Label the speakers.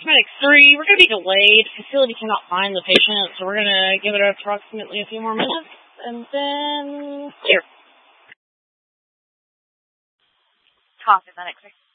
Speaker 1: Paramedic 3. We're going to be delayed. Facility cannot find the patient, so we're going to give it approximately a few more minutes, and then clear.
Speaker 2: Copy, Medic 3.